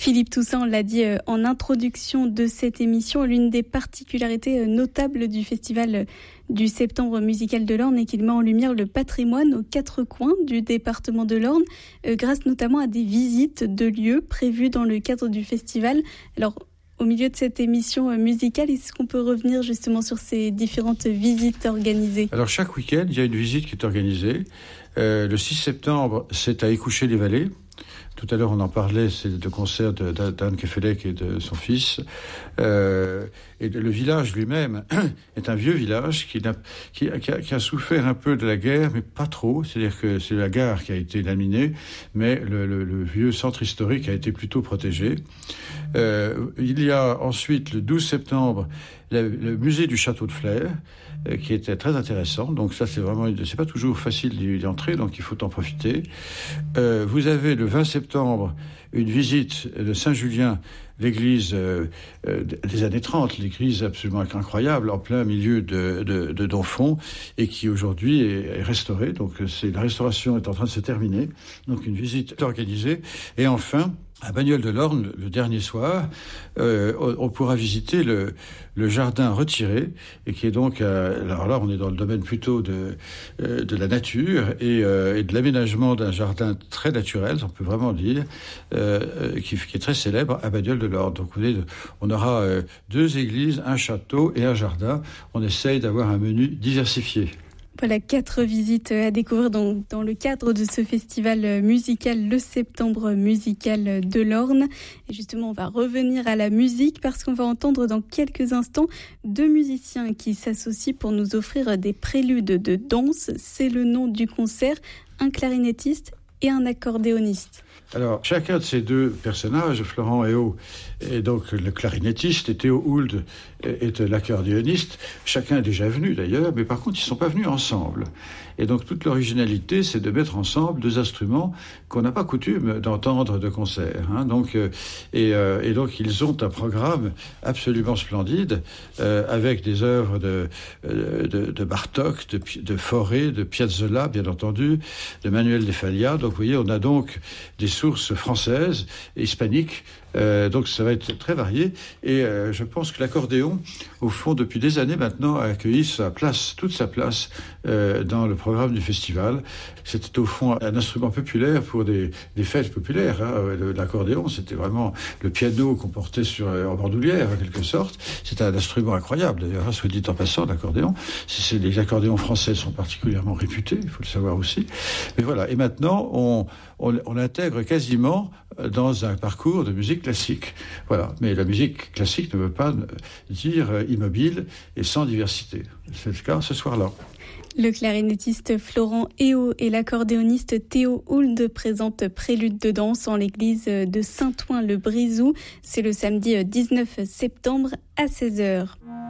Philippe Toussaint, on l'a dit en introduction de cette émission, l'une des particularités notables du festival du Septembre musical de l'Orne est qu'il met en lumière le patrimoine aux quatre coins du département de l'Orne, grâce notamment à des visites de lieux prévus dans le cadre du festival. Alors, au milieu de cette émission musicale, est-ce qu'on peut revenir justement sur ces différentes visites organisées ? Alors, chaque week-end, il y a une visite qui est organisée. Le 6 septembre, c'est à Écouché-les-Vallées. Tout à l'heure, on en parlait, c'est le concert d'Anne Kefelec et de son fils. Et le village lui-même est un vieux village qui a souffert un peu de la guerre, mais pas trop. C'est-à-dire que c'est la gare qui a été laminée, mais le vieux centre historique a été plutôt protégé. Il y a ensuite, le 12 septembre, le musée du château de Flers, qui était très intéressant. Donc ça, c'est pas toujours facile d'y entrer, donc il faut en profiter. Vous avez le 20 septembre une visite de Saint-Julien, l'église des années 30, l'église absolument incroyable, en plein milieu de Donfont, et qui aujourd'hui est restaurée. Donc la restauration est en train de se terminer. Donc une visite organisée. Et enfin, à Bagnols-de-l'Orne, le dernier soir, on pourra visiter le jardin retiré, et qui est donc, alors là, on est dans le domaine plutôt de la nature et de l'aménagement d'un jardin très naturel, on peut vraiment dire, qui est très célèbre à Bagnols-de-l'Orne. Donc, vous voyez, on aura 2 églises, un château et un jardin. On essaye d'avoir un menu diversifié. Voilà 4 visites à découvrir dans le cadre de ce festival musical, le Septembre musical de l'Orne. Et justement, on va revenir à la musique parce qu'on va entendre dans quelques instants 2 musiciens qui s'associent pour nous offrir des préludes de danse. C'est le nom du concert, un clarinettiste et un accordéoniste. Alors, chacun de ces 2 personnages, Florent Héault, est donc le clarinettiste, et Théo Hould est l'accordéoniste. Chacun est déjà venu d'ailleurs, mais par contre, ils ne sont pas venus ensemble. Et donc, toute l'originalité, c'est de mettre ensemble 2 instruments qu'on n'a pas coutume d'entendre de concert. Donc, et donc, ils ont un programme absolument splendide, avec des œuvres de Bartók, de Fauré, de Piazzolla, bien entendu, de Manuel de Falla. Donc, vous voyez, on a donc des sources françaises et hispaniques. Donc ça va être très varié, et je pense que l'accordéon, au fond, depuis des années maintenant, a accueilli toute sa place dans le programme du festival. C'était au fond un instrument populaire pour des fêtes populaires. L'accordéon, c'était vraiment le piano qu'on portait en bandoulière, en quelque sorte. C'était un instrument incroyable, d'ailleurs, soit dit en passant, l'accordéon. Les accordéons français sont particulièrement réputés, il faut le savoir aussi. Mais voilà, et maintenant, on l'intègre quasiment dans un parcours de musique classique. Voilà. Mais la musique classique ne veut pas dire immobile et sans diversité. C'est le cas ce soir-là. Le clarinettiste Florent Héault et l'accordéoniste Théo Hould présentent Prélude de danse en l'église de Saint-Ouen-le-Brizou. C'est le samedi 19 septembre à 16h.